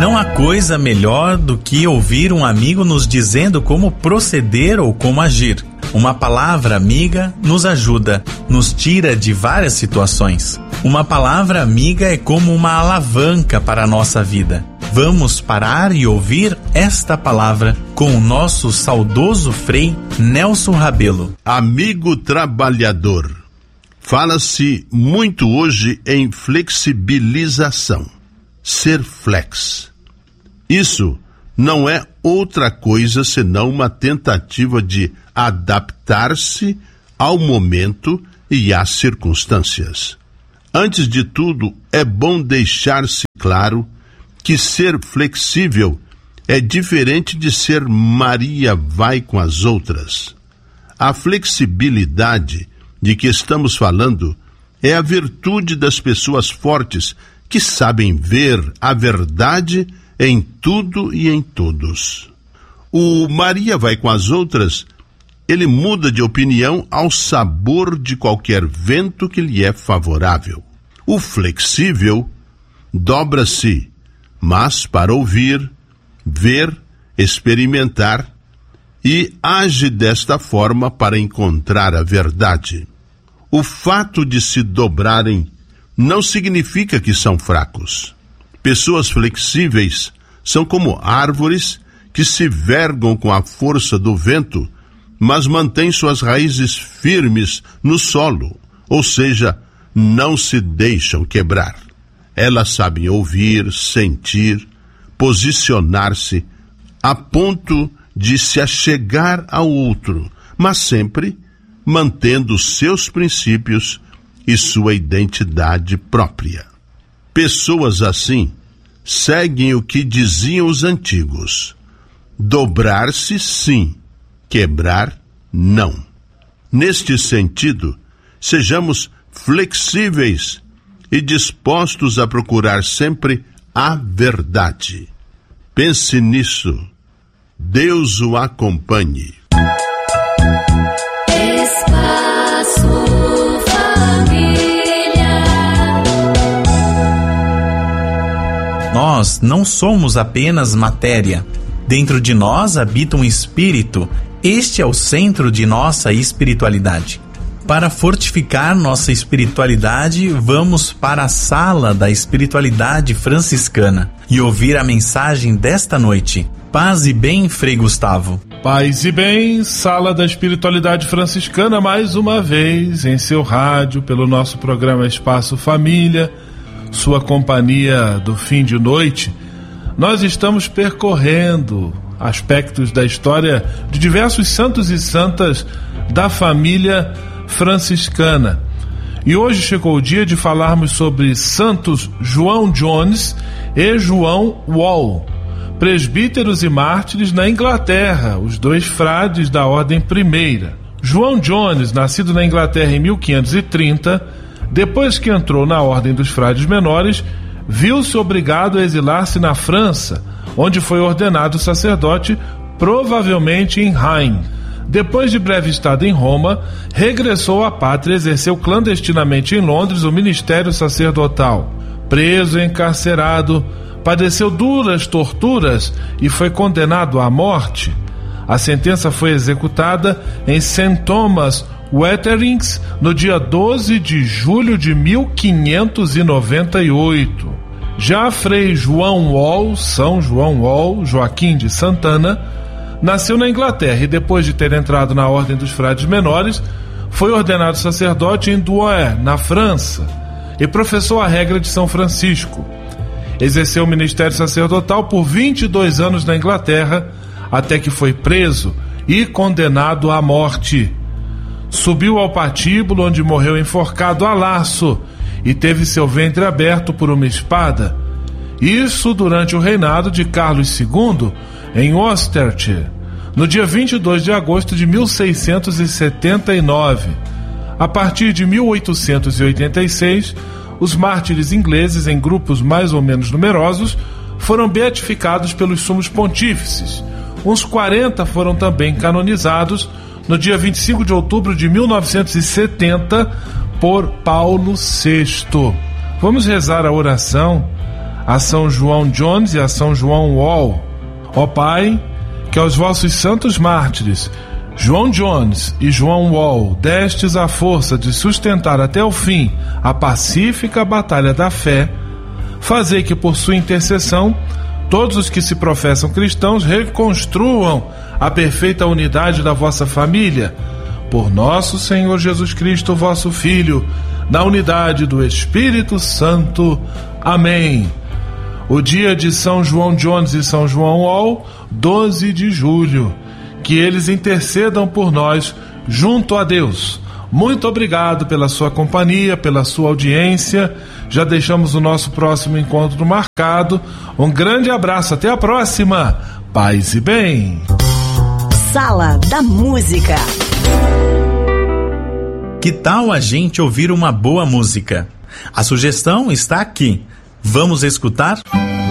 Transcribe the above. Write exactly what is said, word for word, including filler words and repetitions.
Não há coisa melhor do que ouvir um amigo nos dizendo como proceder ou como agir. Uma palavra amiga nos ajuda, nos tira de várias situações. Uma palavra amiga é como uma alavanca para a nossa vida. Vamos parar e ouvir esta palavra com o nosso saudoso Frei Nelson Rabelo. Amigo trabalhador, fala-se muito hoje em flexibilização. Ser flex. Isso não é outra coisa senão uma tentativa de adaptar-se ao momento e às circunstâncias. Antes de tudo, é bom deixar-se claro que ser flexível é diferente de ser Maria vai com as outras. A flexibilidade de que estamos falando é a virtude das pessoas fortes que sabem ver a verdade em tudo e em todos. O Maria vai com as outras, ele muda de opinião ao sabor de qualquer vento que lhe é favorável. O flexível dobra-se, mas para ouvir, ver, experimentar, e age desta forma para encontrar a verdade. O fato de se dobrarem não significa que são fracos. Pessoas flexíveis são como árvores que se vergam com a força do vento, mas mantêm suas raízes firmes no solo, ou seja, não se deixam quebrar. Elas sabem ouvir, sentir, posicionar-se, a ponto de se achegar ao outro, mas sempre mantendo seus princípios e sua identidade própria. Pessoas assim seguem o que diziam os antigos: dobrar-se sim, quebrar não. Neste sentido, sejamos flexíveis e dispostos a procurar sempre a verdade. Pense nisso. Deus o acompanhe. Nós não somos apenas matéria. Dentro de nós habita um espírito. Este é o centro de nossa espiritualidade. Para fortificar nossa espiritualidade, vamos para a sala da espiritualidade franciscana e ouvir a mensagem desta noite. Paz e bem, Frei Gustavo. Paz e bem, sala da espiritualidade franciscana, mais uma vez em seu rádio, pelo nosso programa Espaço Família, sua companhia do fim de noite. Nós estamos percorrendo aspectos da história de diversos santos e santas da família franciscana. E hoje chegou o dia de falarmos sobre Santos João Jones e João Wall, presbíteros e mártires na Inglaterra, os dois frades da Ordem Primeira. João Jones, nascido na Inglaterra em mil quinhentos e trinta, depois que entrou na Ordem dos Frades Menores, viu-se obrigado a exilar-se na França, onde foi ordenado sacerdote, provavelmente em Reims. Depois de breve estado em Roma, regressou à pátria e exerceu clandestinamente em Londres o ministério sacerdotal. Preso e encarcerado, padeceu duras torturas e foi condenado à morte. A sentença foi executada em Saint Thomas Watterings no dia doze de julho de mil quinhentos e noventa e oito. Já Frei João Wall, São João Wall, Joaquim de Santana, nasceu na Inglaterra e depois de ter entrado na Ordem dos Frades Menores, foi ordenado sacerdote em Douai, na França, e professou a regra de São Francisco. Exerceu o ministério sacerdotal por vinte e dois anos na Inglaterra, até que foi preso e condenado à morte. Subiu ao patíbulo, onde morreu enforcado a laço e teve seu ventre aberto por uma espada. Isso durante o reinado de Carlos segundo, em Worcestershire, no dia vinte e dois de agosto de mil seiscentos e setenta e nove. A partir de mil oitocentos e oitenta e seis, os mártires ingleses, em grupos mais ou menos numerosos, foram beatificados pelos sumos pontífices. Uns quarenta foram também canonizados no dia vinte e cinco de outubro de mil novecentos e setenta por Paulo sexto. Vamos rezar a oração a São João Jones e a São João Wall. Ó Pai, que aos vossos santos mártires, João Jones e João Wall, destes a força de sustentar até o fim a pacífica batalha da fé, fazei que por sua intercessão todos os que se professam cristãos reconstruam a perfeita unidade da vossa família, por nosso Senhor Jesus Cristo, vosso Filho, na unidade do Espírito Santo. Amém. O dia de São João Jones e São João Wall, doze de julho. Que eles intercedam por nós junto a Deus. Muito obrigado pela sua companhia, pela sua audiência. Já deixamos o nosso próximo encontro marcado. Um grande abraço, até a próxima. Paz e bem. Sala da Música. Que tal a gente ouvir uma boa música? A sugestão está aqui. Vamos escutar?